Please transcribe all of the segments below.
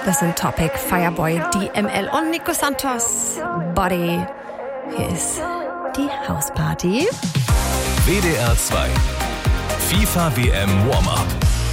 Das sind Topic, Fireboy, DML und Nico Santos. Body. Hier ist die Hausparty. WDR 2. FIFA WM Warm-Up.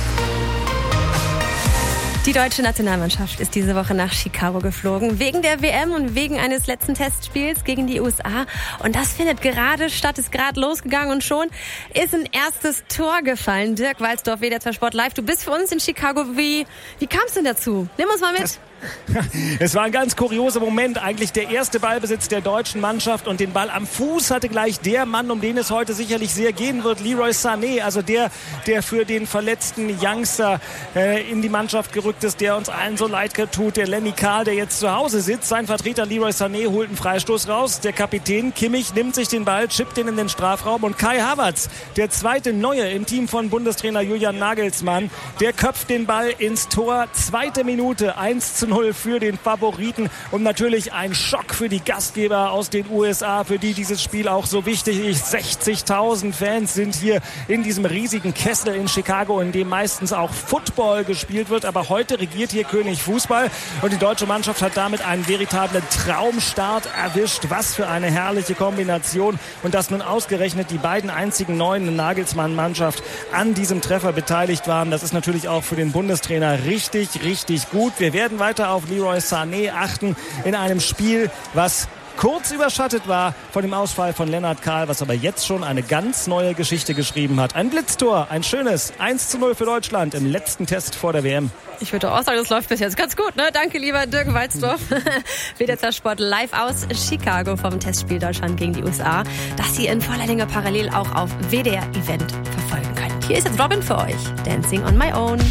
Die deutsche Nationalmannschaft ist diese Woche nach Chicago geflogen, wegen der WM und wegen eines letzten Testspiels gegen die USA. Und das findet gerade statt, ist gerade losgegangen und schon ist ein erstes Tor gefallen. Dirk Walzdorf, WDR 2 Sport Live, du bist für uns in Chicago. Wie kam es denn dazu? Nimm uns mal mit. Es war ein ganz kurioser Moment, eigentlich der erste Ballbesitz der deutschen Mannschaft und den Ball am Fuß hatte gleich der Mann, um den es heute sicherlich sehr gehen wird, Leroy Sané, also der für den verletzten Youngster in die Mannschaft gerückt ist, der uns allen so leid tut, der Lenny Kahl, der jetzt zu Hause sitzt. Sein Vertreter Leroy Sané holt einen Freistoß raus, der Kapitän Kimmich nimmt sich den Ball, chippt ihn in den Strafraum und Kai Havertz, der zweite Neue im Team von Bundestrainer Julian Nagelsmann, der köpft den Ball ins Tor, 2. Minute, 1:0 für den Favoriten und natürlich ein Schock für die Gastgeber aus den USA, für die dieses Spiel auch so wichtig ist. 60.000 Fans sind hier in diesem riesigen Kessel in Chicago, in dem meistens auch Football gespielt wird, aber heute regiert hier König Fußball und die deutsche Mannschaft hat damit einen veritablen Traumstart erwischt. Was für eine herrliche Kombination und dass nun ausgerechnet die beiden einzigen Neuen in der Nagelsmann-Mannschaft an diesem Treffer beteiligt waren, das ist natürlich auch für den Bundestrainer richtig, richtig gut. Wir werden weiter auf Leroy Sané achten in einem Spiel, was kurz überschattet war von dem Ausfall von Lennart Kahl, was aber jetzt schon eine ganz neue Geschichte geschrieben hat. Ein Blitztor, ein schönes 1:0 für Deutschland im letzten Test vor der WM. Ich würde auch sagen, das läuft bis jetzt ganz gut, ne? Danke, lieber Dirk Walzdorf. WDR 2 Sport live aus Chicago vom Testspiel Deutschland gegen die USA, das Sie in voller Länge parallel auch auf WDR Event verfolgen können. Hier ist jetzt Robin für euch. Dancing on my own.